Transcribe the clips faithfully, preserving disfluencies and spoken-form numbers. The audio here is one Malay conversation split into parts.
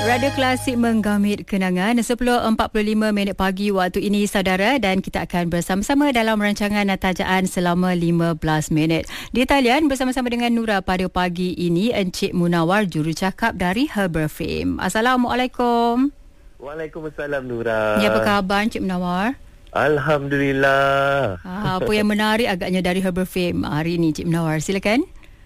Radio Klasik menggamit kenangan sepuluh empat puluh lima minit pagi waktu ini saudara, dan kita akan bersama-sama dalam rancangan Tajaan selama lima belas minit. Di talian bersama-sama dengan Nura pada pagi ini Encik Munawar, jurucakap dari Herbal Fame. Assalamualaikum. Waalaikumsalam Nura. Ya, apa khabar Encik Munawar? Alhamdulillah. Ah, apa yang menarik agaknya dari Herbal Fame hari ini Encik Munawar? Silakan.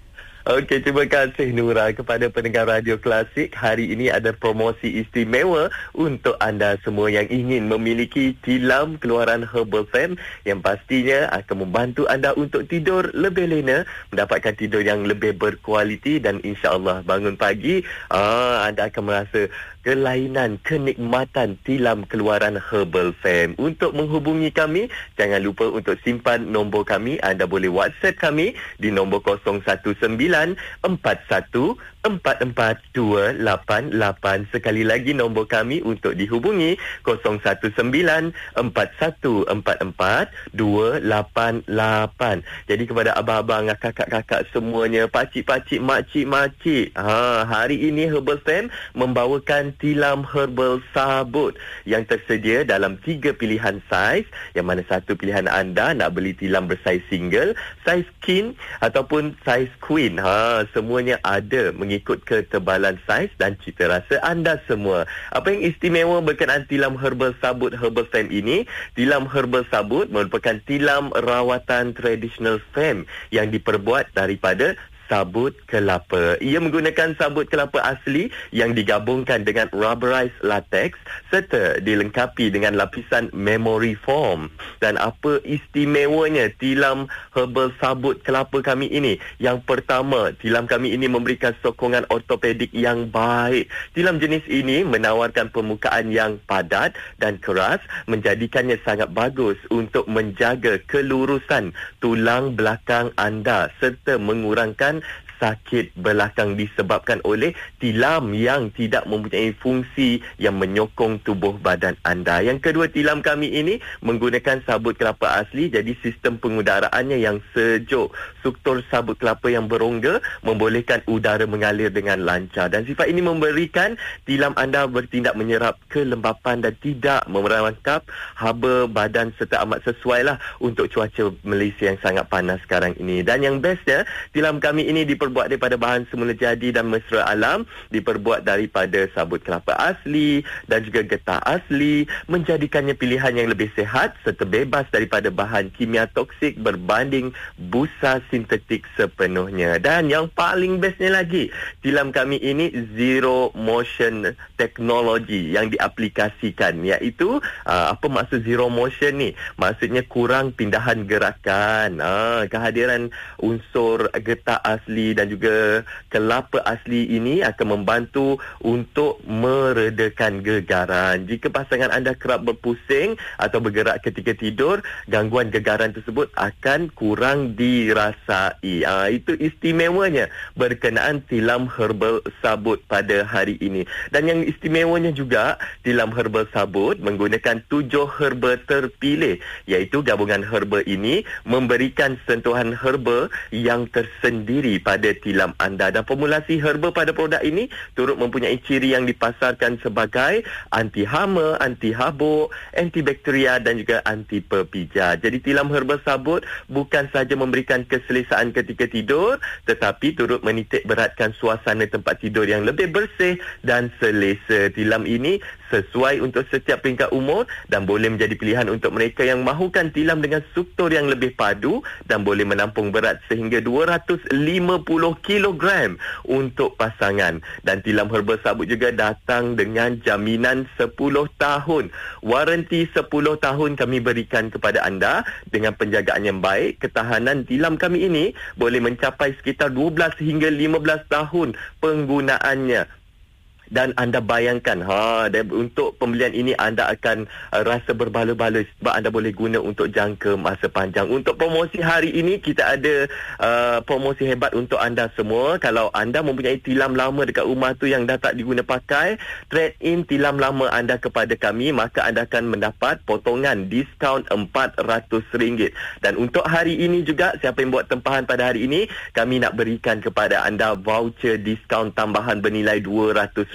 Okey, terima kasih Nura kepada pendengar Radio Klasik. Hari ini ada promosi istimewa untuk anda semua yang ingin memiliki tilam keluaran Herbal Fame yang pastinya akan membantu anda untuk tidur lebih lena, mendapatkan tidur yang lebih berkualiti, dan insya-Allah bangun pagi ah, anda akan merasa kelainan, kenikmatan tilam keluaran Herbal Fame. Untuk menghubungi kami, jangan lupa untuk simpan nombor kami. Anda boleh WhatsApp kami di nombor kosong satu sembilan empat satu empat empat dua lapan lapan. Sekali lagi nombor kami untuk dihubungi kosong satu sembilan empat satu empat empat dua lapan lapan. Jadi kepada abang-abang, kakak-kakak semuanya, pakcik-pakcik, makcik-makcik, ha, hari ini Herbal Fame membawakan tilam herbal sabut yang tersedia dalam tiga pilihan saiz, yang mana satu pilihan anda nak beli tilam bersaiz single, saiz king ataupun saiz queen. Ha, semuanya ada mengikut ketebalan saiz dan cita rasa anda semua. Apa yang istimewa berkenaan tilam herbal sabut Herbal Fame ini? Tilam herbal sabut merupakan tilam rawatan tradisional Fame yang diperbuat daripada sabut kelapa. Ia menggunakan sabut kelapa asli yang digabungkan dengan rubberized latex serta dilengkapi dengan lapisan memory foam. Dan apa istimewanya tilam herbal sabut kelapa kami ini? Yang pertama, tilam kami ini memberikan sokongan ortopedik yang baik. Tilam jenis ini menawarkan permukaan yang padat dan keras, menjadikannya sangat bagus untuk menjaga kelurusan tulang belakang anda serta mengurangkan sakit belakang disebabkan oleh tilam yang tidak mempunyai fungsi yang menyokong tubuh badan anda. Yang kedua, tilam kami ini menggunakan sabut kelapa asli, jadi sistem pengudaraannya yang sejuk. Struktur sabut kelapa yang berongga membolehkan udara mengalir dengan lancar, dan sifat ini memberikan tilam anda bertindak menyerap kelembapan dan tidak merangkap haba badan, serta amat sesuai lah untuk cuaca Malaysia yang sangat panas sekarang ini. Dan yang bestnya, tilam kami ini diper diperbuat daripada bahan semula jadi dan mesra alam, diperbuat daripada sabut kelapa asli dan juga getah asli, menjadikannya pilihan yang lebih sihat serta bebas daripada bahan kimia toksik berbanding busa sintetik sepenuhnya. Dan yang paling bestnya lagi, tilam kami ini zero motion teknologi yang diaplikasikan, iaitu uh, apa maksud zero motion ni? Maksudnya kurang pindahan gerakan. Uh, kehadiran unsur getah asli dan dan juga kelapa asli ini akan membantu untuk meredakan gegaran. Jika pasangan anda kerap berpusing atau bergerak ketika tidur, gangguan gegaran tersebut akan kurang dirasai. Ha, itu istimewanya berkenaan tilam herbal sabut pada hari ini. Dan yang istimewanya juga, tilam herbal sabut menggunakan tujuh herba terpilih, iaitu gabungan herba ini memberikan sentuhan herba yang tersendiri pada tilam anda, dan formulasi herba pada produk ini turut mempunyai ciri yang dipasarkan sebagai anti hama, anti habuk, antibakteria dan juga anti pepijat. Jadi tilam herba sabut bukan sahaja memberikan keselesaan ketika tidur, tetapi turut menitik beratkan suasana tempat tidur yang lebih bersih dan selesa. Tilam ini sesuai untuk setiap peringkat umur dan boleh menjadi pilihan untuk mereka yang mahukan tilam dengan struktur yang lebih padu dan boleh menampung berat sehingga dua ratus lima puluh kilogram untuk pasangan. Dan tilam herbal sabut juga datang dengan jaminan sepuluh tahun. Waranti sepuluh tahun kami berikan kepada anda dengan penjagaan yang baik. Ketahanan tilam kami ini boleh mencapai sekitar dua belas hingga lima belas tahun penggunaannya. Dan anda bayangkan, ha, dan untuk pembelian ini anda akan uh, rasa berbala-bala sebab anda boleh guna untuk jangka masa panjang. Untuk promosi hari ini, kita ada uh, promosi hebat untuk anda semua. Kalau anda mempunyai tilam lama dekat rumah tu yang dah tak diguna pakai, trade in tilam lama anda kepada kami, maka anda akan mendapat potongan diskaun empat ratus ringgit. Dan untuk hari ini juga, siapa yang buat tempahan pada hari ini, kami nak berikan kepada anda voucher diskaun tambahan bernilai dua ratus ringgit.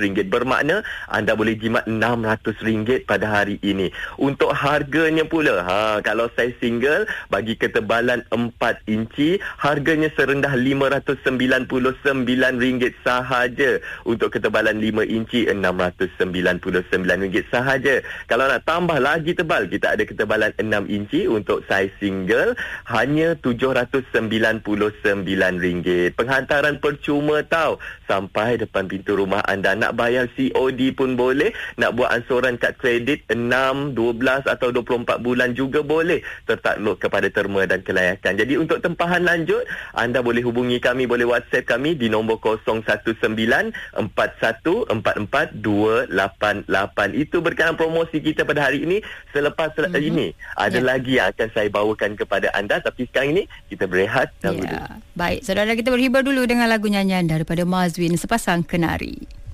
ringgit. Bermakna anda boleh jimat enam ratus ringgit pada hari ini. Untuk harganya pula, ha, kalau saiz single bagi ketebalan empat inci, harganya serendah lima ratus sembilan puluh sembilan ringgit sahaja. Untuk ketebalan lima inci, enam ratus sembilan puluh sembilan ringgit sahaja. Kalau nak tambah lagi tebal, kita ada ketebalan enam inci untuk saiz single, hanya tujuh ratus sembilan puluh sembilan ringgit. Penghantaran percuma tau, sampai depan pintu rumah anda. Nak bayar C O D pun boleh, nak buat ansuran kad kredit enam, dua belas atau dua puluh empat bulan juga boleh, tertakluk kepada terma dan kelayakan. Jadi untuk tempahan lanjut, anda boleh hubungi kami, boleh WhatsApp kami di nombor kosong satu sembilan empat satu empat empat dua lapan lapan. Itu berkenaan promosi kita pada hari ini. Selepas mm-hmm. ini ada yeah. lagi yang akan saya bawakan kepada anda, tapi sekarang ini kita berehat dahulu. Yeah. Baik, saudara, kita berhibur dulu dengan lagu nyanyian daripada Mazwin, Sepasang Kenari.